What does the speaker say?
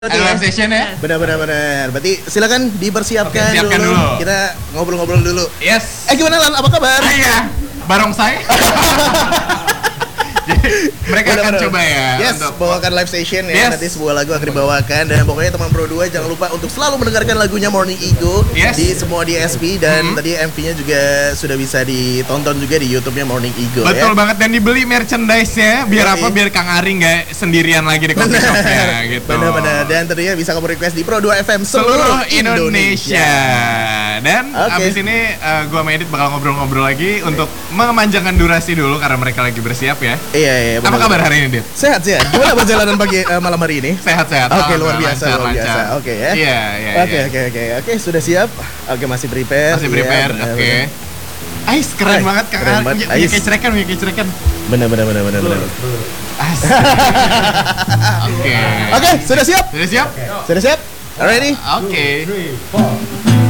Live session ya? Benar. Berarti silakan dipersiapkan. Oke, siapkan dulu. Kita ngobrol-ngobrol dulu. Yes. Gimana Lan? Apa kabar? Iya. Barongsai. Jadi, mereka akan coba ya. Yes, untuk bawakan live session ya. Yes. Nanti sebuah lagu akan dibawakan. Dan pokoknya teman Pro 2 jangan lupa untuk selalu mendengarkan lagunya Morning Ego. Yes. Di semua DSP. Dan tadi MV-nya juga sudah bisa ditonton juga di YouTube-nya Morning Ego. Betul ya. banget, dan dibeli merchandise-nya biar Yoi. apa? Biar Kang Ari nggak sendirian lagi di coffee shop-nya gitu. Benar. Dan tentunya bisa kamu request di Pro 2 FM seluruh Indonesia. Dan Oke. abis ini gua sama Edit bakal ngobrol-ngobrol lagi untuk memanjangkan durasi dulu karena mereka lagi bersiap ya. Iya. Apa benar. kabar hari ini, Dit? Sehat. Gimana perjalanan pagi malam hari ini? Sehat-sehat. Oke, luar biasa, lancar, luar biasa. lancar. Oke ya. Iya. Oke, sudah siap? Oke, masih prepare. Masih Iya, prepare, benar, oke. benar. Ais, keren banget Kang keren Ari. banget, Punya Ais. kecrekan. Benar. Asik. Oke. Oke, sudah siap? Sudah siap? Sudah siap? Alrighty? Oke. 2, 3, 4.